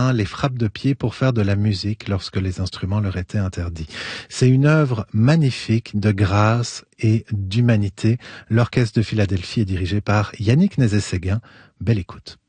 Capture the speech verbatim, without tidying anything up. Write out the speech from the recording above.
mains, les frappes de pied pour faire de la musique lorsque les instruments leur étaient interdits. C'est une œuvre magnifique de grâce et d'humanité. L'Orchestre de Philadelphie est dirigé par Yannick Nézet-Séguin. Belle écoute.